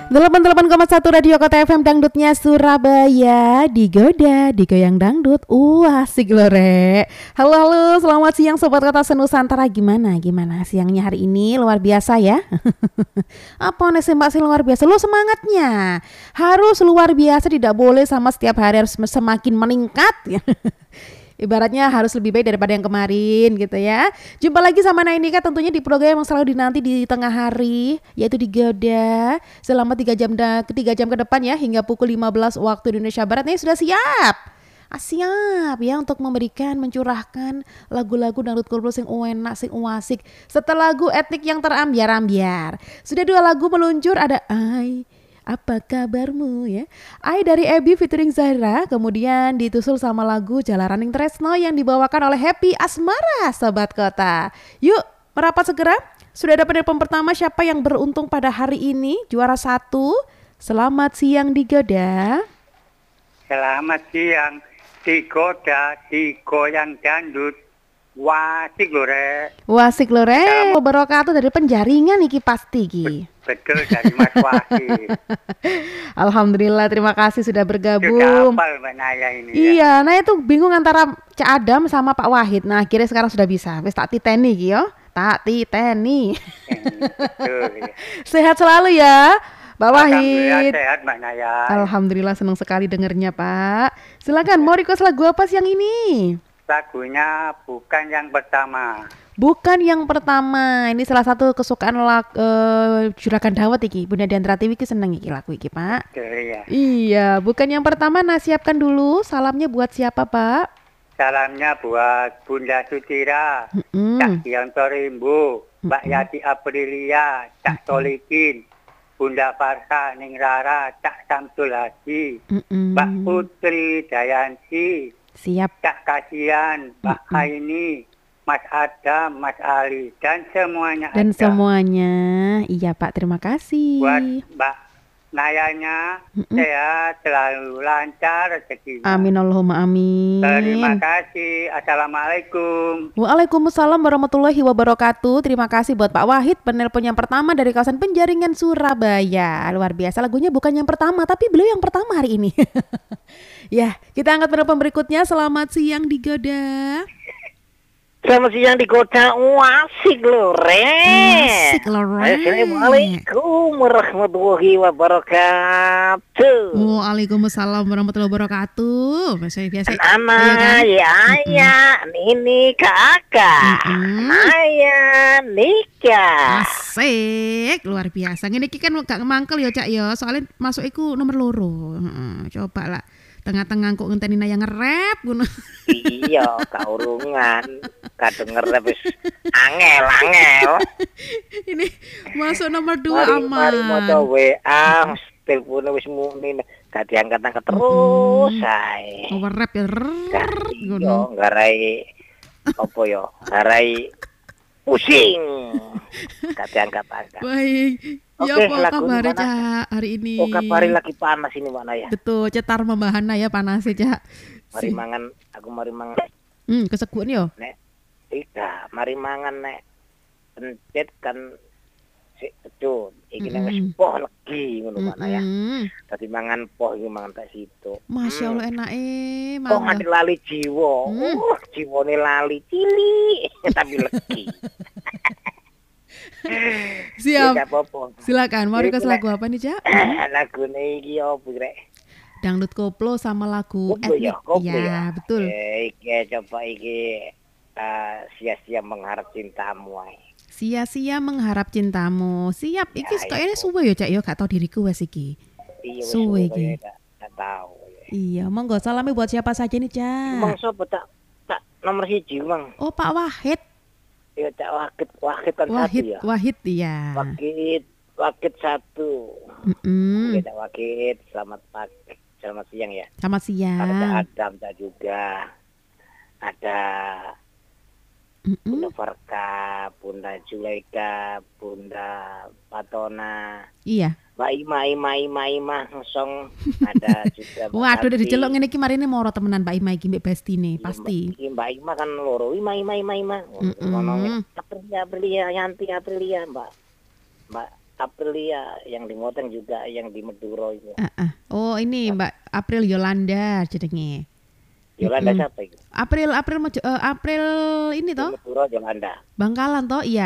88,1 Radio Kota FM Dangdutnya Surabaya. Digoda, digoyang dangdut. Asik loh Re. Halo, selamat siang Sobat Kota Senusantara. Gimana siangnya hari ini? Luar biasa ya. Apa nih Mbak sih luar biasa? Lo semangatnya harus luar biasa, tidak boleh sama setiap hari harus semakin meningkat ya. Ibaratnya harus lebih baik daripada yang kemarin gitu ya. Jumpa lagi sama Nainika tentunya di program yang selalu dinanti di tengah hari, yaitu Digoda selama 3 jam ke depan ya, hingga pukul 15 waktu Indonesia Barat. Nih sudah siap? Siap ya untuk memberikan, mencurahkan lagu-lagu dangdut koplo sing enak, sing asik. Setelah lagu etnik yang terambiar-ambiar, sudah 2 lagu meluncur, ada Apa kabarmu ya? Dari Ebi featuring Zahra, kemudian ditusul sama lagu Jalaraning Tresno yang dibawakan oleh Happy Asmara, Sobat Kota. Yuk, merapat segera. Sudah ada penelpon pertama, siapa yang beruntung pada hari ini? Juara 1. Selamat siang Digoda. Selamat siang Digoda, digoyang dangdut. Wasik lho Re. Wabarakatuh dari Penjaringan iki pasti ki. Betul, dari Mas Wahid. Alhamdulillah, terima kasih sudah bergabung. Sudah hafal Mbak Naya ini. Iya, Naya tuh bingung antara Cak Adam sama Pak Wahid. Nah, akhirnya sekarang sudah bisa. Wis tak titeni ki yo. Tak titeni. Betul. Ya. Sehat selalu ya, Pak Wahid. Alhamdulillah sehat Mbak Naya. Alhamdulillah, senang sekali dengernya Pak. Silakan, mau request lagu apa siang ini? Lagunya bukan yang pertama. Bukan yang pertama. Ini salah satu kesukaan Juragan Dawet iki. Bunda Dian Pratiwi iki seneng iki lagu iki, Pak. Ya. Iya, bukan yang pertama. Nah, siapkan dulu. Salamnya buat siapa, Pak? Salamnya buat Bunda Sutira, Cak Yanto Rimbo, Mbak Yati Aprilia, Cak Solikin, Bunda Farsa Ning Rara, Cak Samsul Haji, Mbak Putri Dayansi, siap, Cak Kasian, Mbak Aini, Mas Adam, Mas Ali, dan semuanya. Dan semuanya. Iya Pak, terima kasih. Buat Mbak Nayanya, sehat, selalu lancar rezekinya. Amin Allahumma amin. Terima kasih. Assalamualaikum. Waalaikumsalam warahmatullahi wabarakatuh. Terima kasih buat Pak Wahid, penelpon yang pertama dari kawasan Penjaringan Surabaya. Luar biasa, lagunya bukan yang pertama, tapi beliau yang pertama hari ini. Ya, kita angkat penelpon berikutnya. Selamat siang Digoda. Selamat siang Digoda. Asik loh Re. Assalamualaikum warahmatullahi wabarakatuh. Waalaikumsalam warahmatullahi wabarakatuh. Biasa. Ana ya ini kakak. Ayah nikah. Asik, luar biasa. Ini kan gak mangkel ya Cak ya. Soalnya masuk iku nomor 2. Coba lah. Tengah-tengah kok ngenteni Naya nge-rap ngono. Iya, kaurungan. Kadang nge-rap wis angel. Ini masuk nomor 2 aman. Mari moto WA, telepon wis muni gak diangkat-angkat terus ae. Nge-rap ya. Ngono. Garai apa ya? Garai pusing. Gak diangkat-angkat. Baik. Ya apa kabar Cak hari ini? Kabar lagi panas ini Mbak Naya. Betul, cetar membahana ya panas Cak. Mari mangan, aku mari mangan. Keseguan yo. Nek, mari mangan nek pencet kan sik betul. Iki nek wis poh legi ngono Mbak Naya. Dadi mangan poh iki mangan tak situ. Masya Allah enake mangan. Kok nganti lali jiwa. Jiwane lali cilik tapi legi. Siap. Silakan, mau request lagu apa nih, Cak? Lagu iki opo rek? Dangdut koplo sama lagu etnik. Ya, betul. Iki coba iki sia-sia mengharap cintamu ae. Sia-sia mengharap cintamu. Siap. Iki kayaknya suwe ya, Cak ya, gak tau diriku wes iki. Iya, suwe iki. Gak tahu. Iya, monggo salami buat siapa saja nih, Cak? Mang sapa tak nomor 1, Mang. Oh, Pak Wahid. Ya Cak Wahid kan Wahid, 1 ya. Wahid ya. Wahid 1. Oke, Cak Wahid, selamat pagi. Selamat siang ya. Selamat siang. Ada Adam juga. Ada Bunda Farka, Bunda Julaika, Bunda Patona. Iya. Mbak Ima ngosong ada juga. Waduh, udah diceluk ngene iki marine moro temenan Mbak Ima iki mbek bestine pasti. Mbak Ima kan loro. Ima. Ngono Aprilia, Yanti Aprilia, Mbak Aprilia yang di Ngoteng juga yang di Madura itu. Oh ini Mbak April Yolanda jenenge. Yolanda siapa itu? April ini toh? Madura Yolanda. Bangkalan toh, iya.